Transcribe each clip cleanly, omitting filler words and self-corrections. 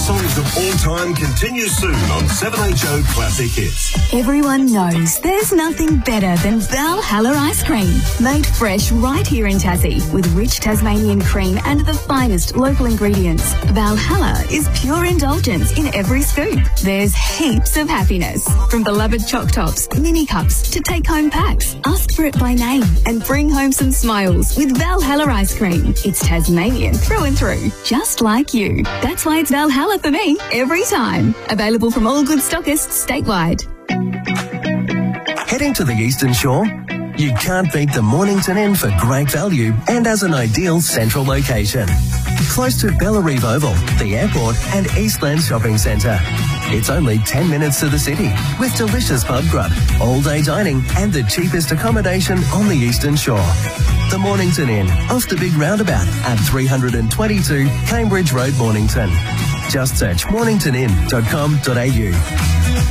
greatest songs of all time continues soon on 7HO Classic Hits. Everyone knows there's nothing better than Valhalla ice cream. Made fresh right here in Tassie with rich Tasmanian cream and the finest local ingredients. Valhalla is pure indulgence in every scoop. There's heaps of happiness. From beloved choc tops, mini cups to take-home packs. Ask for it by name and bring home some smiles with Valhalla ice cream. It's Tasmanian through and through, just like you. That's why it's Valhalla for me every time. Available from all good stockists statewide. Heading to the Eastern Shore? You can't beat the Mornington Inn for great value and as an ideal central location. Close to Bellarive Oval, the airport and Eastland Shopping Centre. It's only 10 minutes to the city with delicious pub grub, all-day dining and the cheapest accommodation on the Eastern Shore. The Mornington Inn, off the big roundabout at 322 Cambridge Road, Mornington. Just search morningtonin.com.au.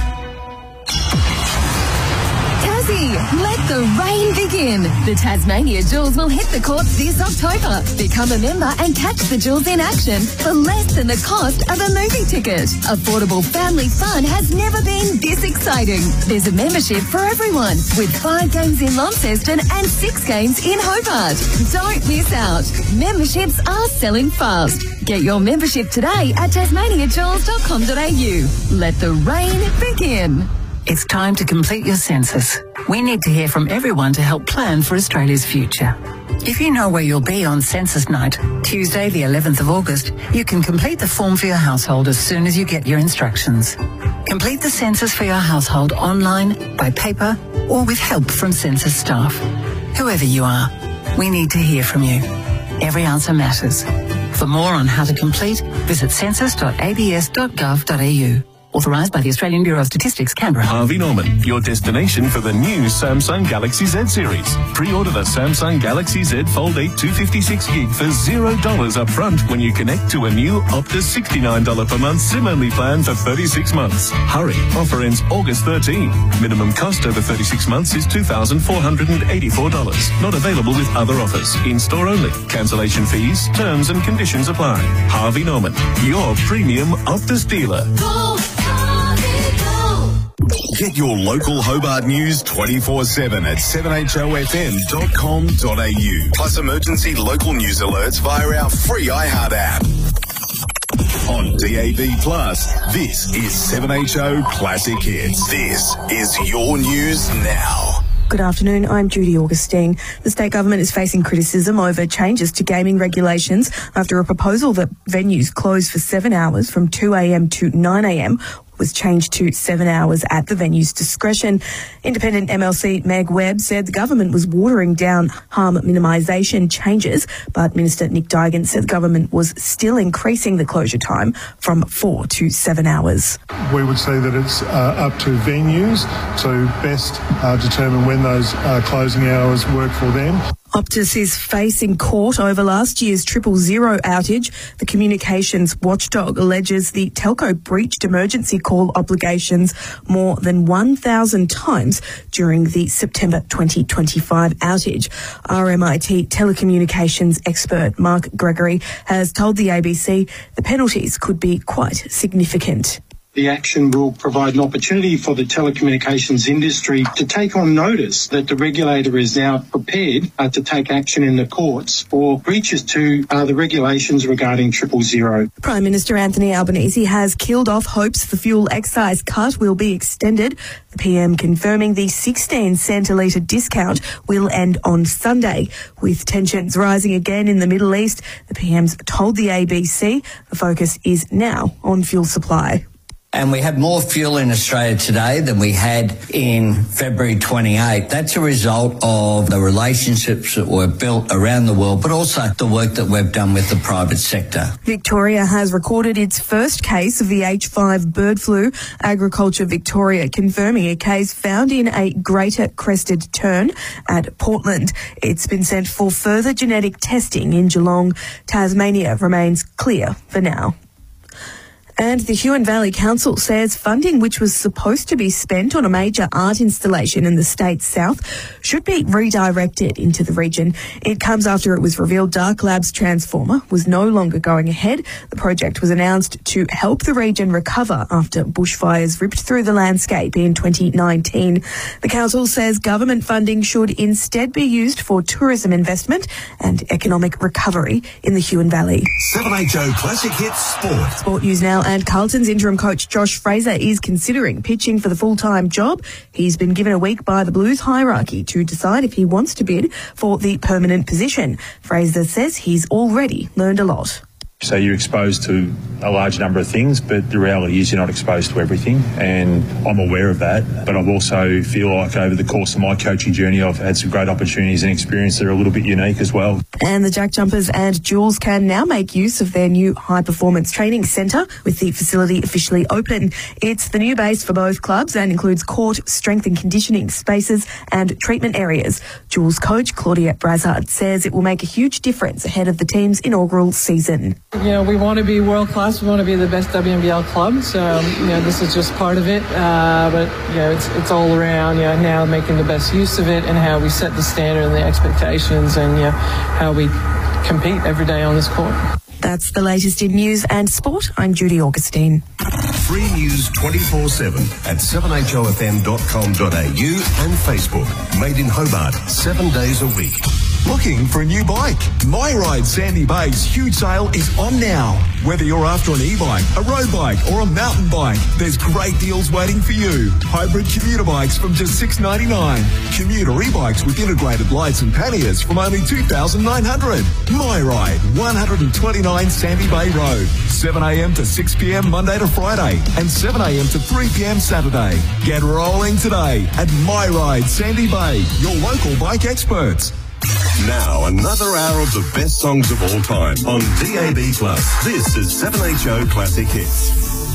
Let the rain begin. The Tasmania Jewels will hit the courts this October. Become a member and catch the Jewels in action for less than the cost of a movie ticket. Affordable family fun has never been this exciting. There's a membership for everyone with 5 games in Launceston and 6 games in Hobart. Don't miss out. Memberships are selling fast. Get your membership today at tasmaniajewels.com.au. Let the rain begin. It's time to complete your census. We need to hear from everyone to help plan for Australia's future. If you know where you'll be on census night, Tuesday the 11th of August, you can complete the form for your household as soon as you get your instructions. Complete the census for your household online, by paper, or with help from census staff. Whoever you are, we need to hear from you. Every answer matters. For more on how to complete, visit census.abs.gov.au. Authorised by the Australian Bureau of Statistics, Canberra. Harvey Norman, your destination for the new Samsung Galaxy Z series. Pre-order the Samsung Galaxy Z Fold 8 256 gig for $0 up front when you connect to a new Optus $69 per month SIM-only plan for 36 months. Hurry, offer ends August 13. Minimum cost over 36 months is $2,484. Not available with other offers. In-store only. Cancellation fees, terms and conditions apply. Harvey Norman, your premium Optus dealer. Get your local Hobart news 24/7 at 7HOFM.com.au. Plus emergency local news alerts via our free iHeart app. On DAB+, this is 7HO Classic Hits. This is your news now. Good afternoon, I'm Judy Augustine. The state government is facing criticism over changes to gaming regulations after a proposal that venues close for 7 hours from 2 a.m. to 9 a.m. was changed to 7 hours at the venue's discretion. Independent MLC Meg Webb said the government was watering down harm minimisation changes, but Minister Nick Duigan said the government was still increasing the closure time from 4 to 7 hours. We would say that it's up to venues to best determine when those closing hours work for them. Optus is facing court over last year's 000 outage. The communications watchdog alleges the telco breached emergency call obligations more than 1,000 times during the September 2025 outage. RMIT telecommunications expert Mark Gregory has told the ABC the penalties could be quite significant. The action will provide an opportunity for the telecommunications industry to take on notice that the regulator is now prepared to take action in the courts for breaches to the regulations regarding 000. Prime Minister Anthony Albanese has killed off hopes the fuel excise cut will be extended. The PM confirming the 16-cent a litre discount will end on Sunday. With tensions rising again in the Middle East, the PM's told the ABC the focus is now on fuel supply. And we have more fuel in Australia today than we had in February 28. That's a result of the relationships that were built around the world, but also the work that we've done with the private sector. Victoria has recorded its first case of the H5 bird flu. Agriculture Victoria confirming a case found in a greater crested tern at Portland. It's been sent for further genetic testing in Geelong. Tasmania remains clear for now. And the Huon Valley Council says funding which was supposed to be spent on a major art installation in the state's south should be redirected into the region. It comes after it was revealed Dark Labs transformer was no longer going ahead. The project was announced to help the region recover after bushfires ripped through the landscape in 2019. The council says government funding should instead be used for tourism investment and economic recovery in the Huon Valley. 7HO Classic Hits Sport. Sport news now, and Carlton's interim coach Josh Fraser is considering pitching for the full-time job. He's been given a week by the Blues hierarchy to decide if he wants to bid for the permanent position. Fraser says he's already learned a lot. So you're exposed to a large number of things, but the reality is you're not exposed to everything, and I'm aware of that. But I also feel like over the course of my coaching journey, I've had some great opportunities and experience that are a little bit unique as well. And the Jack Jumpers and Jules can now make use of their new high-performance training centre with the facility officially open. It's the new base for both clubs and includes court, strength and conditioning spaces and treatment areas. Jules coach Claudia Brazard says it will make a huge difference ahead of the team's inaugural season. You know, we want to be world class. We want to be the best WNBL club. So, you know, this is just part of it. But, you know, it's all around, you know, now making the best use of it and how we set the standard and the expectations and, you know, how we compete every day on this court. That's the latest in news and sport. I'm Judy Augustine. Free news 24/7 at 7hofm.com.au and Facebook. Made in Hobart, 7 days a week. Looking for a new bike? MyRide Sandy Bay's huge sale is on now. Whether you're after an e-bike, a road bike or a mountain bike, there's great deals waiting for you. Hybrid commuter bikes from just $699. Commuter e-bikes with integrated lights and panniers from only $2,900. MyRide, 129 Sandy Bay Road. 7am to 6pm Monday to Friday and 7am to 3pm Saturday. Get rolling today at MyRide Sandy Bay, your local bike experts. Now, another hour of the best songs of all time on DAB+. This is 7HO Classic Hits.